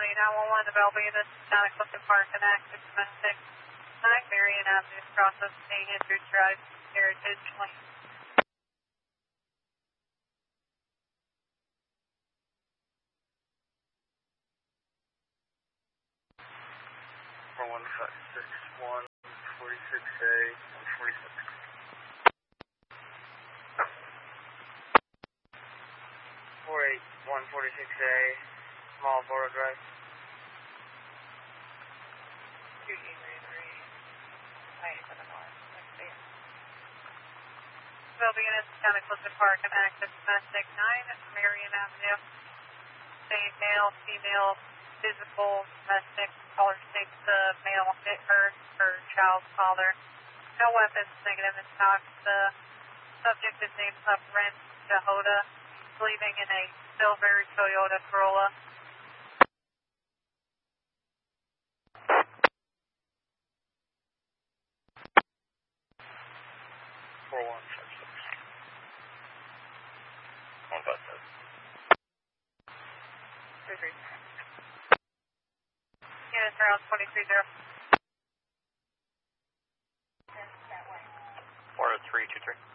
County 911, the Bellevue, this is Santa Clifton Park, and active domestic 9 Marion Avenue, process being Andrews Drive, Heritage Lane. 14561 46A 146. 146A, small Borough Drive. 12 units, Santa Clifton Park, and active domestic 9 Marion Avenue. Same male, female, physical, domestic, caller states the male hit her child's father. No weapons, negative in stock. The subject is named Upren Jehoda. Leaving in a silver Toyota Corolla. Units around 230. 40323.